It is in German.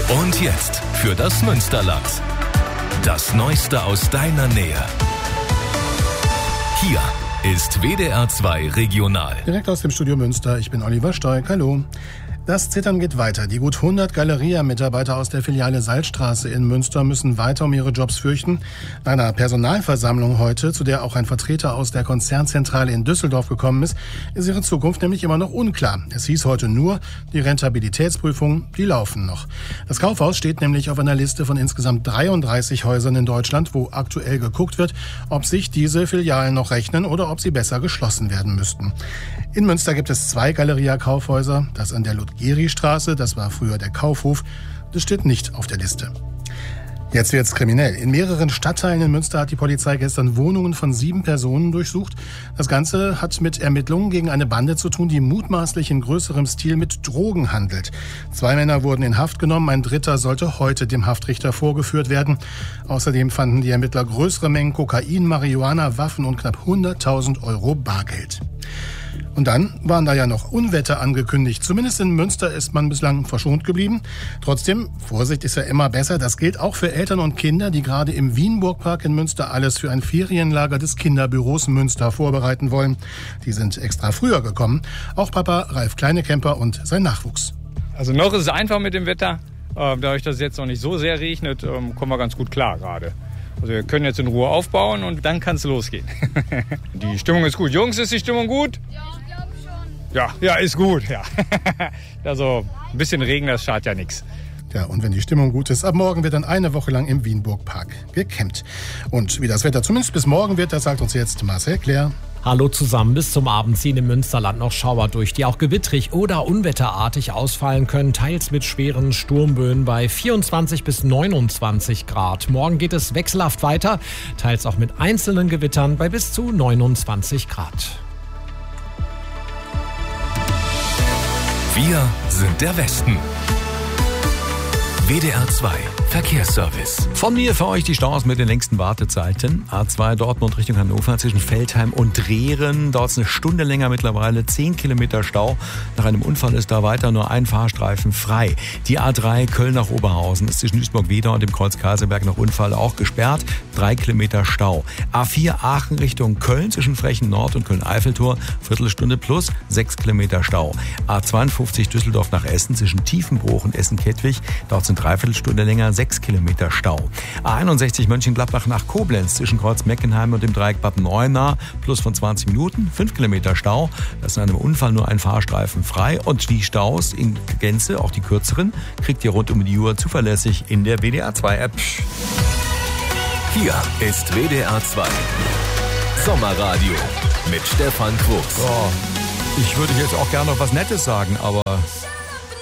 Und jetzt für das Münsterland. Das Neueste aus deiner Nähe. Hier ist WDR 2 Regional. Direkt aus dem Studio Münster, ich bin Oliver Stoik, hallo. Das Zittern geht weiter. Die gut 100 Galeria-Mitarbeiter aus der Filiale Salzstraße in Münster müssen weiter um ihre Jobs fürchten. Bei einer Personalversammlung heute, zu der auch ein Vertreter aus der Konzernzentrale in Düsseldorf gekommen ist ihre Zukunft nämlich immer noch unklar. Es hieß heute nur, die Rentabilitätsprüfungen, die laufen noch. Das Kaufhaus steht nämlich auf einer Liste von insgesamt 33 Häusern in Deutschland, wo aktuell geguckt wird, ob sich diese Filialen noch rechnen oder ob sie besser geschlossen werden müssten. In Münster gibt es 2 Galeria-Kaufhäuser. Das an der Ludgeri-Straße, das war früher der Kaufhof, das steht nicht auf der Liste. Jetzt wird's kriminell. In mehreren Stadtteilen in Münster hat die Polizei gestern Wohnungen von 7 Personen durchsucht. Das Ganze hat mit Ermittlungen gegen eine Bande zu tun, die mutmaßlich in größerem Stil mit Drogen handelt. 2 Männer wurden in Haft genommen, ein dritter sollte heute dem Haftrichter vorgeführt werden. Außerdem fanden die Ermittler größere Mengen Kokain, Marihuana, Waffen und knapp 100.000 Euro Bargeld. Und dann waren da ja noch Unwetter angekündigt. Zumindest in Münster ist man bislang verschont geblieben. Trotzdem, Vorsicht ist ja immer besser. Das gilt auch für Eltern und Kinder, die gerade im Wienburgpark in Münster alles für ein Ferienlager des Kinderbüros Münster vorbereiten wollen. Die sind extra früher gekommen. Auch Papa Ralf Kleinekemper und sein Nachwuchs. Also noch ist es einfach mit dem Wetter. Dadurch, dass es jetzt noch nicht so sehr regnet, kommen wir ganz gut klar gerade. Also wir können jetzt in Ruhe aufbauen und dann kann es losgehen. Die Stimmung ist gut. Jungs, ist die Stimmung gut? Ja, glaube schon. Ja, ist gut. Ja. Also ein bisschen Regen, das schadet ja nichts. Ja, und wenn die Stimmung gut ist, ab morgen wird dann eine Woche lang im Wienburgpark gecampt. Und wie das Wetter zumindest bis morgen wird, das sagt uns jetzt Marcel Claire. Hallo zusammen, bis zum Abend ziehen im Münsterland noch Schauer durch, die auch gewittrig oder unwetterartig ausfallen können, teils mit schweren Sturmböen bei 24 bis 29 Grad. Morgen geht es wechselhaft weiter, teils auch mit einzelnen Gewittern bei bis zu 29 Grad. Wir sind der Westen. WDR 2 Verkehrsservice. Von mir für euch die Staus mit den längsten Wartezeiten. A2 Dortmund Richtung Hannover zwischen Veltheim und Drehren. Dauert es eine Stunde länger mittlerweile. 10 Kilometer Stau. Nach einem Unfall ist da weiter nur ein Fahrstreifen frei. Die A3 Köln nach Oberhausen ist zwischen Duisburg-Wedau und dem Kreuz Kaiserberg nach Unfall auch gesperrt. 3 Kilometer Stau. A4 Aachen Richtung Köln zwischen Frechen Nord und Köln-Eiffeltor. Viertelstunde plus 6 Kilometer Stau. A52 Düsseldorf nach Essen zwischen Tiefenbruch und Essen-Kettwig. Dauert es eine Dreiviertelstunde länger. 6 Kilometer Stau. A61 Mönchengladbach nach Koblenz zwischen Kreuz Meckenheim und dem Dreieck Bad Neuenahr plus von 20 Minuten, 5 Kilometer Stau. Das ist in einem Unfall nur ein Fahrstreifen frei und die Staus in Gänze, auch die kürzeren, kriegt ihr rund um die Uhr zuverlässig in der WDR 2 App. Hier ist WDR 2 Sommerradio mit Stefan Quuchs. So, ich würde jetzt auch gerne noch was Nettes sagen, aber